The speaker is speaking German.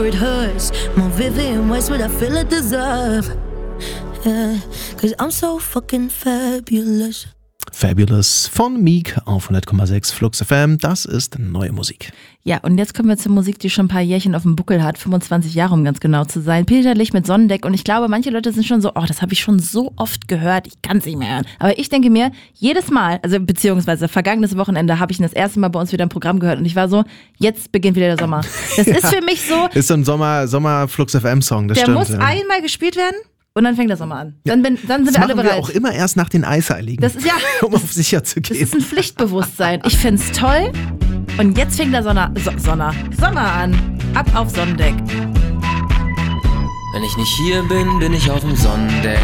It hurts more vivid in ways what I feel I deserve. Yeah, 'cause I'm so fucking fabulous. Fabulous von Meek auf 100,6 Flux FM. Das ist neue Musik. Ja, und jetzt kommen wir zur Musik, die schon ein paar Jährchen auf dem Buckel hat, 25 Jahre, um ganz genau zu sein. Peter Lich mit Sonnendeck, und ich glaube, manche Leute sind schon so, oh, das habe ich schon so oft gehört, ich kann es nicht mehr hören. Aber ich denke mir, jedes Mal, also beziehungsweise vergangenes Wochenende habe ich ihn das erste Mal bei uns wieder im Programm gehört und ich war so, jetzt beginnt wieder der Sommer. Das ist für mich so. Ist so ein Sommer Flux FM Song, das stimmt. Der muss einmal gespielt werden. Und dann fängt der Sommer an. Dann sind wir alle bereit. Wir auch immer erst nach den Eisheiligen, das ist, ja, um auf sicher zu gehen. Das ist ein Pflichtbewusstsein. Ich find's toll. Und jetzt fängt der Sommer an. Ab auf Sonnendeck. Wenn ich nicht hier bin, bin ich auf dem Sonnendeck.